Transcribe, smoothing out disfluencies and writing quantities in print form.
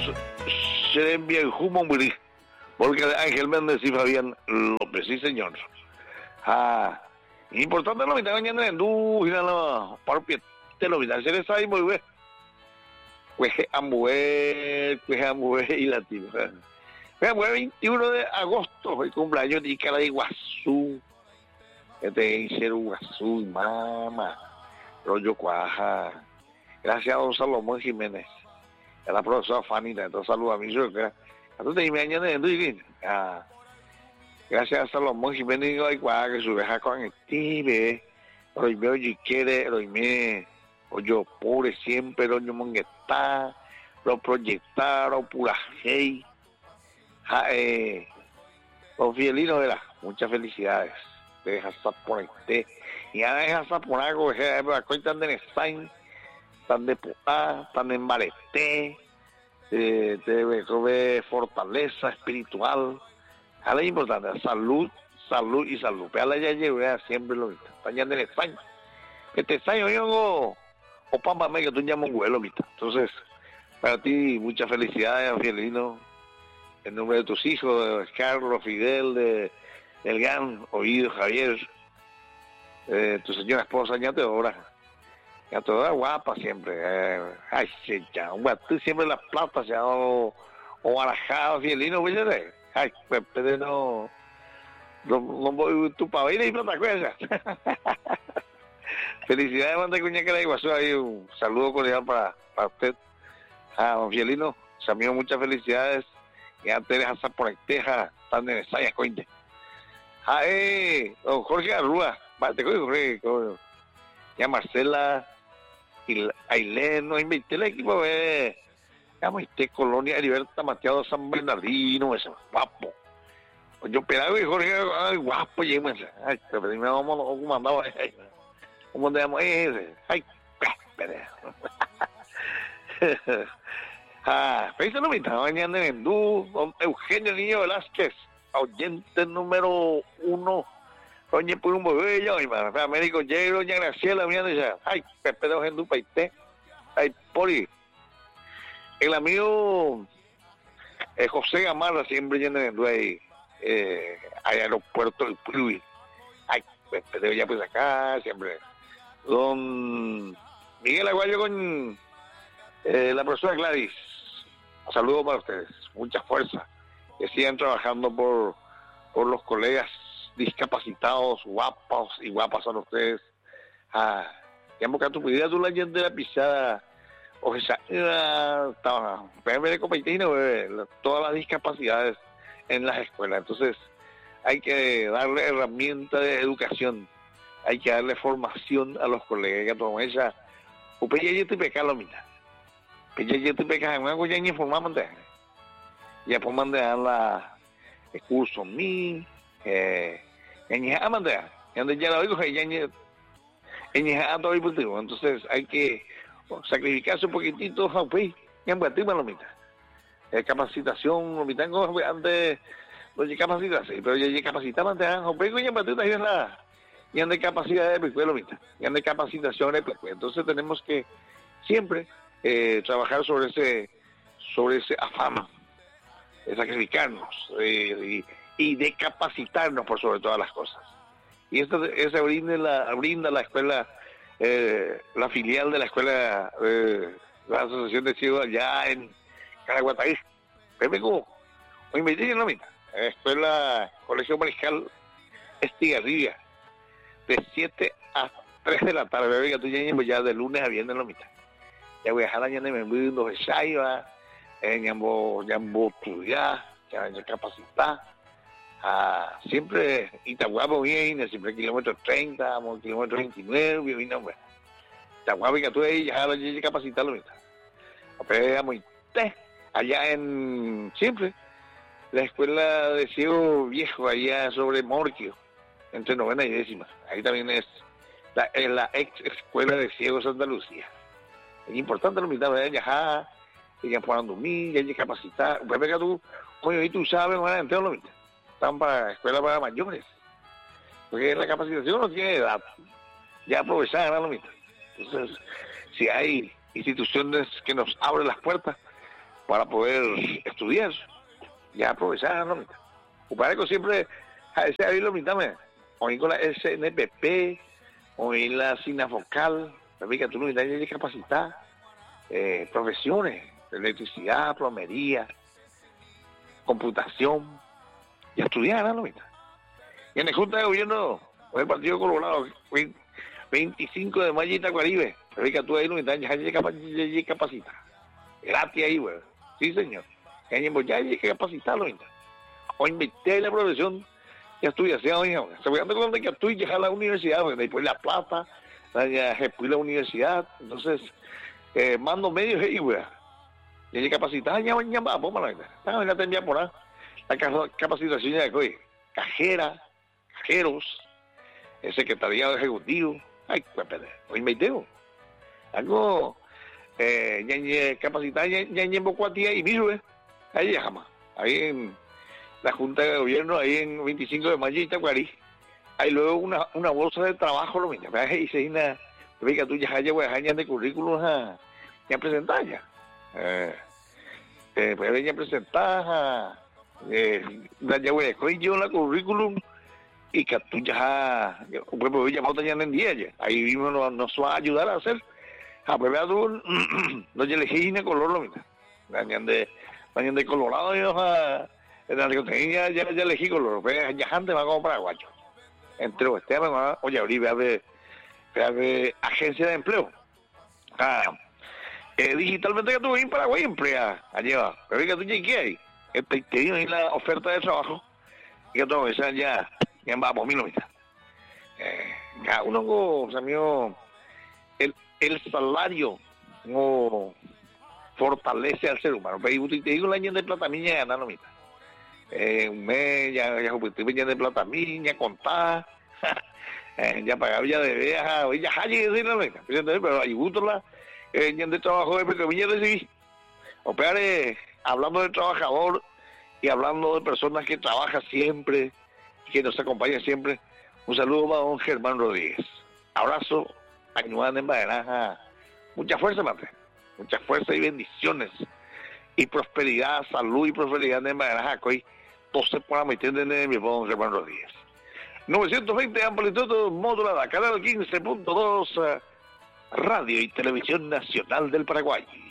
Serembienjumo Muri, porque Ángel Méndez y Fabián López, sí señor. Importante lo que está mañana en la parpia te lo vida, se les sabe muy bien. Cueje Ambué y la tía. Fue 21 de agosto, el cumpleaños de Icara de Iguazú. Este es el Iguazú, mamá. Rollo Cuaja. Gracias a don Salomón Jiménez. A la profesora Fanny, entonces saludos a mi suegra. Entonces, me añaden, gracias a Salomón Jiménez, que su vieja con el tibe. Roime oye quiere, roime oye pobre siempre, roime monguetá, lo proyectaron, pura hey. Los fielinos, ¿verdad? Muchas felicidades. Deja estar por este. Y ahora deja estar por algo, están de Nestaín, están de Potá, están de Mareté, de fortaleza espiritual. Ahora es importante, salud y salud. Pero ahora ya llegué siempre lo mismo. Están ya en España. Este año yo o pampa que tú llamas un vuelo, ¿viste? Entonces, para ti, muchas felicidades, fielino. En nombre de tus hijos, de Carlos, Fidel, del gran oído Javier, tu señora esposa, ya te adora guapa siempre. Ay, ya, tú siempre las platas, ya, o barajado, fielino, fíjate. Ay, pero no voy tu pavera y plata cosa. Felicidades, Mantecuña, que la Iguazú, ahí un saludo cordial para usted. Don Fielino, Samio, muchas felicidades. Ya te dejas por ahí, teja, tan de Nesaya, cointe. Don Jorge Arrua, te coño, ya Marcela, y Ailén, no invité el equipo, llamo Colonia Heriberta Mateado San Bernardino, ese guapo. Yo pedagog y Jorge, ay, guapo, llévense. Ay, pero primero vamos mandado, ¿cómo te llamo? Espera. Feliz novedad, mañana en Endú, don Eugenio Niño Velázquez, oyente número 1, doña Purumbo Bello, Américo J, doña Graciela, mirando, ay, Pepe de Endú, paité, ay, Pori, el amigo José Gamarra, siempre llena de Endú, ahí, aeropuerto del Pruy, ay, Pepe de ya pues acá, siempre, don Miguel Aguayo con la profesora Gladys. Saludos para ustedes, mucha fuerza, que sigan trabajando por los colegas discapacitados, guapos y guapas son ustedes. Ya boca tu vida, tú la gente de la pisada, o sea, estaba, de competino, todas las discapacidades en las escuelas. Entonces, hay que darle herramientas de educación, hay que darle formación a los colegas, que toman esa, y te pecalo, mira. Ya te pegas en algo ya ni informaban de ya por mandar la el curso mi en ya mandar ya la digo ya en todo el punto. Entonces hay que sacrificarse un poquitito, pues ya batimos lo mitad capacitación lo mitad antes lo de capacitarse, pero ya capacitaban de pues ya batimos ahí en la ya de capacidad de lo mitad ya de capacitación de entonces tenemos que siempre trabajar sobre ese afán de sacrificarnos y de capacitarnos por sobre todas las cosas. Y esa brinda la escuela, la filial de la escuela, la Asociación de Ciegos allá en Caraguatay. Pepe Cubo, hoy me dicen la mitad, escuela Colegio Mariscal Estigarribia, de 7 a 3 de la tarde, bebé, que tú ya de lunes a viernes la mitad. Ya voy a dejar añadir en viviendo de Shaiva, en Yambo estudiar, ya capacitar. Siempre Itaguapo viene, siempre kilómetro 30, kilómetro 29, vino, hombre. Itaguapo que tú ahí ya la capacitar lo mismo. Pero allá en siempre, la escuela de ciego viejo, allá sobre Morquio, entre 9ª y 10ª. Ahí también es la ex escuela de ciegos Santa Lucía. Es importante la mitad de ella, ella puedan dormir, ella capacitar. Pues venga tú, coño, y tú sabes, entero lo mitad. Están para escuela para mayores. Porque la capacitación no tiene edad. Ya aprovechar lo mitad. Entonces, si hay instituciones que nos abren las puertas, para poder estudiar, ya aprovechar, ¿no? Upareco siempre, a ese ahí lo mitame, oí con la SNPP, oí la Sinafocal, que tú no necesitas discapacitar, profesiones, electricidad, plomería, computación, y estudiar, ¿no? Y en el Junta de Gobierno del Partido Colorado, 25 de mayo, Itacuaribe, que tú ahí no necesitas discapacitar, gratis ahí, güey, sí señor, ya hay que capacitarlo, o invertir la profesión ya estudiación, asegurando con que tú llegas a la universidad, después la plata, después la universidad, entonces, mando medios ahí, güey, y hay capacitar, ya vamos, la ya te envía por ahí, la capacitación ya de cajera, cajeros, el secretariado ejecutivo, ay, pues, o inverteo, algo, ya capacitar, ya en Bocuatía y Miru, ahí ya jamás, ahí en la Junta de Gobierno, ahí en 25 de mayo, Itacuarí. Hay luego una bolsa de trabajo, lo mismo. Y se una, que tú ya hayas de currículum ya presentar ya. Pues ya presentar, ya voy a yo la currículum y que tú ya, pues ya ya en día ya. Ahí mismo nos va a ayudar a hacer. A pues vea tú, no ya elegí ni color, lo mismo. Vayan de Colorado, ya elegí con los europeos, ya antes va como paraguayo. Entre los temas, oye, ahorita de agencia de empleo. Digitalmente que tú en Paraguay emplea, allá, pero que tú llegues ahí, te dio ahí la oferta de trabajo, y que todo eso ya va por 1.000 mitad. Cada uno, o sea, mío, el salario no fortalece al ser humano. Pero te digo, el año de plata mía ganar lo mitad. Un mes, ya de plata mía, contar, ya pagaba ya de veja, ya llegué a decir pero hay gusto la de trabajo de pequeña recibí. Operar, hablando del trabajador y hablando de personas que trabajan siempre, que nos acompañan siempre, un saludo para don Germán Rodríguez. Abrazo, Añuan en Baderaja, mucha fuerza, mate, mucha fuerza y bendiciones, y prosperidad, salud y prosperidad en Baderaja, hoy 12 por la mitad de mi don Germán Rodríguez. 920 amplitud modulada, canal 15.2, Radio y Televisión Nacional del Paraguay.